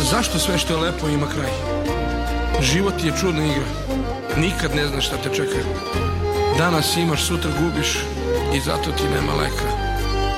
Zašto sve što je lepo ima kraj? Život je čudna igra. Nikad ne znaš šta te čeka. Danas imaš, sutra gubiš i zato ti nema leka.